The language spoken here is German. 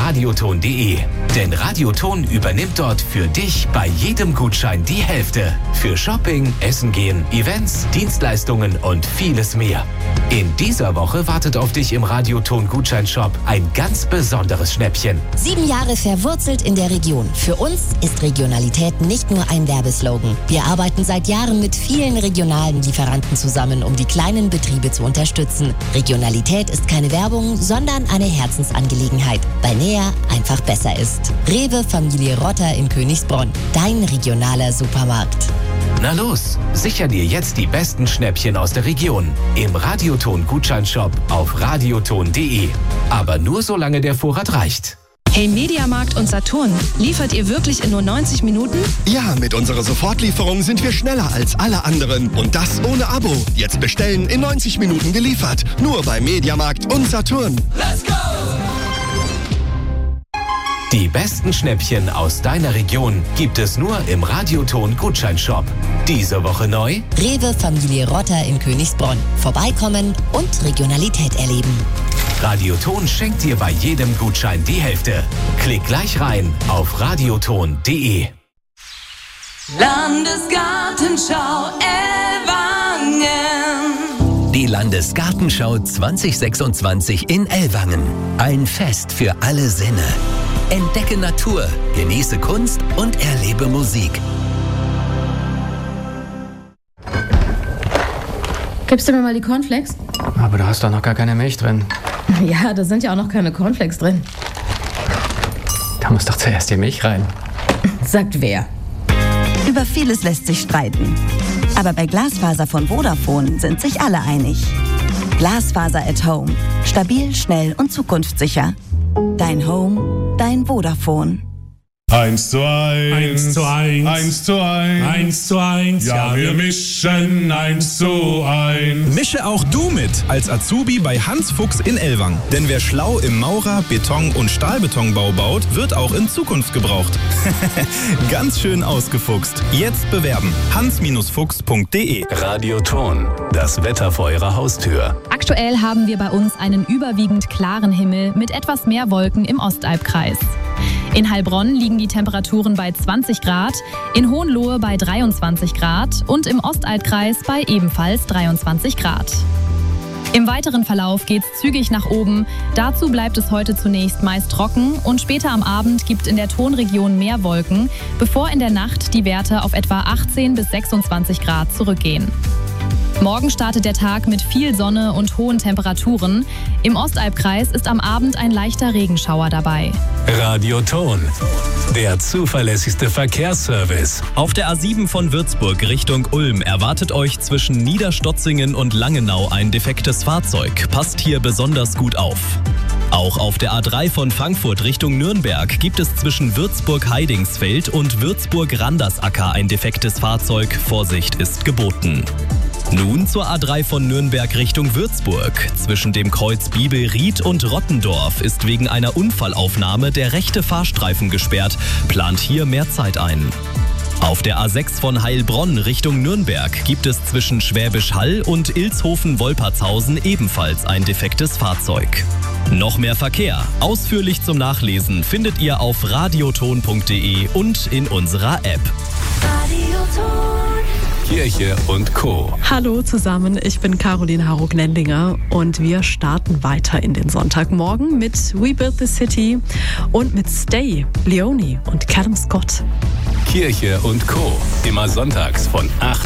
radioton.de. Denn Radioton übernimmt dort für dich bei jedem Gutschein die Hälfte. Für Shopping, Essen gehen, Events, Dienstleistungen und vieles mehr. In dieser Woche wartet auf dich im Radioton-Gutscheinshop ein ganz besonderes Schnäppchen. 7 Jahre verwurzelt in der Region. Für uns ist Regionalität nicht nur ein Werbeslogan. Wir arbeiten seit Jahren mit vielen regionalen Lieferanten zusammen, um die kleinen Betriebe zu unterstützen. Regionalität ist keine Werbung, sondern eine Herzensangelegenheit, weil näher einfach besser ist. Rewe Familie Rotter in Königsbronn. Dein regionaler Supermarkt. Na los, sicher dir jetzt die besten Schnäppchen aus der Region im Radioton-Gutscheinshop auf radioton.de. Aber nur solange der Vorrat reicht. Hey Mediamarkt und Saturn, liefert ihr wirklich in nur 90 Minuten? Ja, mit unserer Sofortlieferung sind wir schneller als alle anderen. Und das ohne Abo. Jetzt bestellen, in 90 Minuten geliefert. Nur bei Mediamarkt und Saturn. Let's go! Die besten Schnäppchen aus deiner Region gibt es nur im Radioton-Gutscheinshop. Diese Woche neu: Rewe Familie Rotter in Königsbronn. Vorbeikommen und Regionalität erleben. Radioton schenkt dir bei jedem Gutschein die Hälfte. Klick gleich rein auf radioton.de. Landesgartenschau Ellwangen. Die Landesgartenschau 2026 in Ellwangen. Ein Fest für alle Sinne. Entdecke Natur, genieße Kunst und erlebe Musik. Gibst du mir mal die Cornflakes? Aber du hast doch noch gar keine Milch drin. Ja, da sind ja auch noch keine Cornflakes drin. Da muss doch zuerst die Milch rein. Sagt wer? Über vieles lässt sich streiten. Aber bei Glasfaser von Vodafone sind sich alle einig. Glasfaser at Home. Stabil, schnell und zukunftssicher. Dein Home, dein Vodafone. 1:1. 1:1. 1:1. 1:1. Ja, wir mischen 1:1. Mische auch du mit als Azubi bei Hans Fuchs in Ellwangen. Denn wer schlau im Maurer-, Beton- und Stahlbetonbau baut, wird auch in Zukunft gebraucht. Ganz schön ausgefuchst. Jetzt bewerben. hans-fuchs.de. Radioton. Das Wetter vor Ihrer Haustür. Aktuell haben wir bei uns einen überwiegend klaren Himmel mit etwas mehr Wolken im Ostalbkreis. In Heilbronn liegen die Temperaturen bei 20 Grad, in Hohenlohe bei 23 Grad und im Ostalbkreis bei ebenfalls 23 Grad. Im weiteren Verlauf geht's zügig nach oben. Dazu bleibt es heute zunächst meist trocken und später am Abend gibt in der Tonregion mehr Wolken, bevor in der Nacht die Werte auf etwa 18 bis 26 Grad zurückgehen. Morgen startet der Tag mit viel Sonne und hohen Temperaturen. Im Ostalbkreis ist am Abend ein leichter Regenschauer dabei. Radioton. Der zuverlässigste Verkehrsservice. Auf der A7 von Würzburg Richtung Ulm erwartet euch zwischen Niederstotzingen und Langenau ein defektes Fahrzeug. Passt hier besonders gut auf. Auch auf der A3 von Frankfurt Richtung Nürnberg gibt es zwischen Würzburg-Heidingsfeld und Würzburg-Randersacker ein defektes Fahrzeug. Vorsicht ist geboten. Nun zur A3 von Nürnberg Richtung Würzburg. Zwischen dem Kreuz Bibelried und Rottendorf ist wegen einer Unfallaufnahme der rechte Fahrstreifen gesperrt. Plant hier mehr Zeit ein. Auf der A6 von Heilbronn Richtung Nürnberg gibt es zwischen Schwäbisch Hall und Ilshofen-Wolpertshausen ebenfalls ein defektes Fahrzeug. Noch mehr Verkehr, ausführlich zum Nachlesen, findet ihr auf radioton.de und in unserer App. Radioton. Kirche und Co. Hallo zusammen, ich bin Caroline Harug-Nendinger und wir starten weiter in den Sonntagmorgen mit We Build the City und mit Stay, Leonie und Callum Scott. Kirche und Co. Immer sonntags von 8